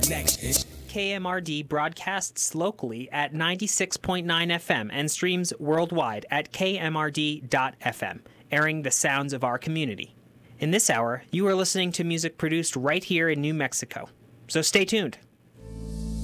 KMRD broadcasts locally at 96.9 FM and streams worldwide at kmrd.fm, airing the sounds of our community. In this hour, you are listening to music produced right here in New Mexico. So stay tuned.